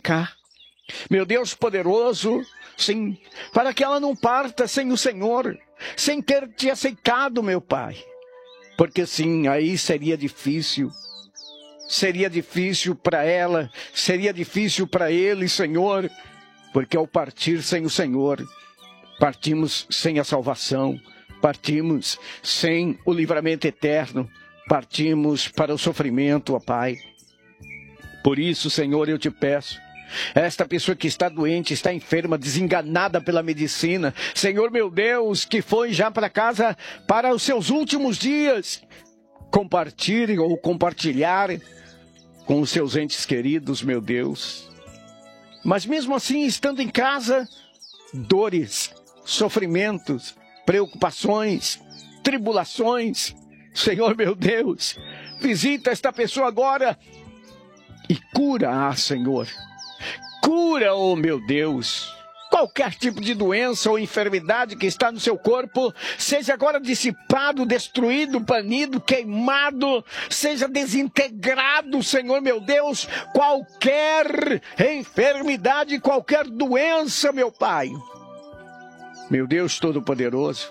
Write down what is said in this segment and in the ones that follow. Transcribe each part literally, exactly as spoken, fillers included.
ficar. Meu Deus poderoso, sim, para que ela não parta sem o Senhor, sem ter te aceitado, meu Pai. Porque sim, aí seria difícil. Seria difícil para ela, seria difícil para ele, Senhor, porque ao partir sem o Senhor, partimos sem a salvação, partimos sem o livramento eterno, partimos para o sofrimento, ó Pai. Por isso, Senhor, eu te peço, esta pessoa que está doente, está enferma, desenganada pela medicina, Senhor meu Deus, que foi já para casa para os seus últimos dias, compartilhe ou compartilhar com os seus entes queridos, meu Deus. Mas mesmo assim, estando em casa, dores, sofrimentos, preocupações, tribulações, Senhor meu Deus, visita esta pessoa agora e cura-a, Senhor. Cura, oh meu Deus, qualquer tipo de doença ou enfermidade que está no seu corpo, seja agora dissipado, destruído, banido, queimado, seja desintegrado, Senhor meu Deus, qualquer enfermidade, qualquer doença, meu Pai. Meu Deus Todo-Poderoso,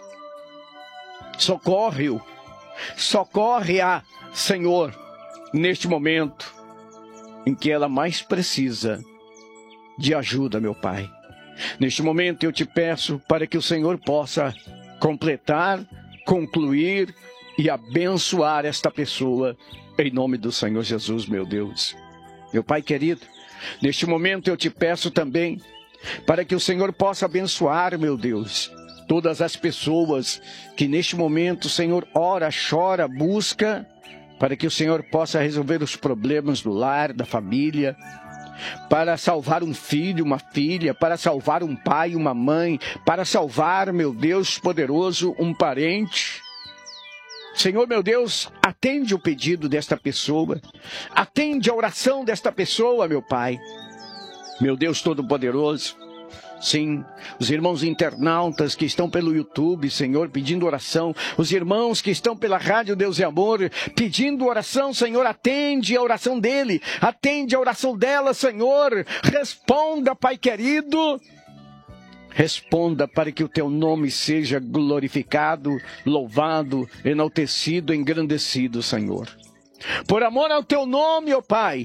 socorre-o, socorre-a, Senhor, neste momento em que ela mais precisa de ajuda, meu Pai. Neste momento eu te peço para que o Senhor possa completar, concluir e abençoar esta pessoa, em nome do Senhor Jesus, meu Deus. Meu Pai querido, neste momento eu te peço também para que o Senhor possa abençoar, meu Deus, todas as pessoas que neste momento, Senhor, ora, chora, busca, para que o Senhor possa resolver os problemas do lar, da família, para salvar um filho, uma filha, para salvar um pai, uma mãe, para salvar, meu Deus poderoso, um parente. Senhor, meu Deus, atende o pedido desta pessoa, atende a oração desta pessoa, meu Pai. Meu Deus Todo-Poderoso, sim, os irmãos internautas que estão pelo YouTube, Senhor, pedindo oração, os irmãos que estão pela Rádio Deus e Amor, pedindo oração, Senhor, atende a oração dele, atende a oração dela, Senhor, responda, Pai querido, responda para que o teu nome seja glorificado, louvado, enaltecido, engrandecido, Senhor. Por amor ao teu nome, ó Pai,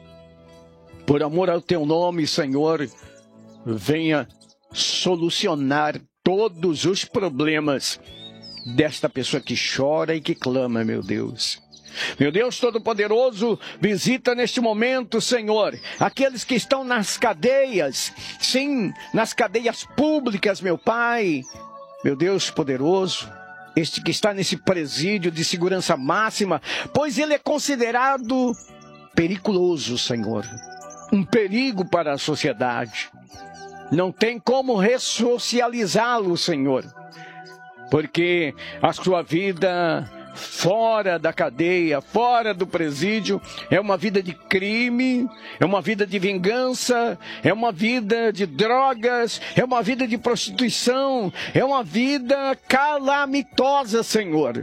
por amor ao teu nome, Senhor, venha solucionar todos os problemas desta pessoa que chora e que clama, meu Deus. Meu Deus Todo-Poderoso, visita neste momento, Senhor, aqueles que estão nas cadeias, sim, nas cadeias públicas, meu Pai. Meu Deus Poderoso, este que está nesse presídio de segurança máxima, pois ele é considerado periculoso, Senhor, um perigo para a sociedade. Não tem como ressocializá-lo, Senhor, porque a sua vida fora da cadeia, fora do presídio, é uma vida de crime, é uma vida de vingança, é uma vida de drogas, é uma vida de prostituição, é uma vida calamitosa, Senhor.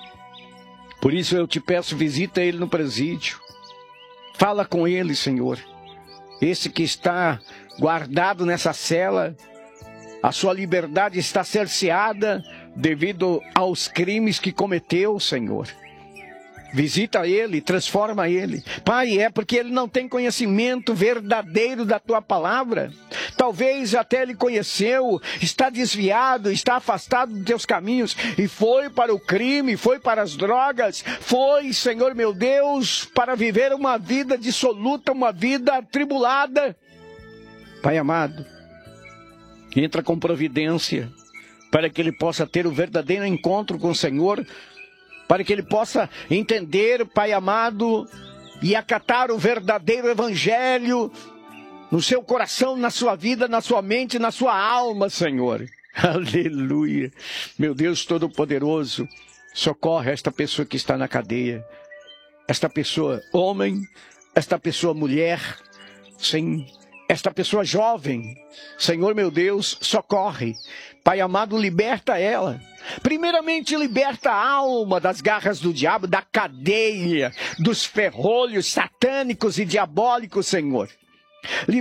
Por isso eu te peço, visita ele no presídio, fala com ele, Senhor. Esse que está guardado nessa cela, a sua liberdade está cerceada devido aos crimes que cometeu, Senhor. Visita ele, transforma ele. Pai, é porque ele não tem conhecimento verdadeiro da tua palavra. Talvez até ele conheceu, está desviado, está afastado dos teus caminhos e foi para o crime, foi para as drogas, foi, Senhor meu Deus, para viver uma vida dissoluta, uma vida atribulada. Pai amado, entra com providência para que ele possa ter o verdadeiro encontro com o Senhor, para que ele possa entender, Pai amado, e acatar o verdadeiro evangelho no seu coração, na sua vida, na sua mente, na sua alma, Senhor. Aleluia. Meu Deus Todo-Poderoso, socorre esta pessoa que está na cadeia, esta pessoa homem, esta pessoa mulher, sim, esta pessoa jovem. Senhor meu Deus, socorre. Pai amado, liberta ela. Primeiramente, liberta a alma das garras do diabo, da cadeia, dos ferrolhos satânicos e diabólicos, Senhor.